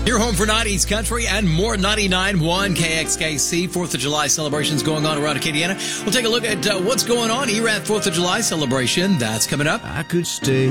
Your home for 90s country and more. 99.1 KXKC 4th of July celebrations going on around Acadiana. We'll take a look at what's going on. ERAD 4th of July celebration. That's coming up. I could stay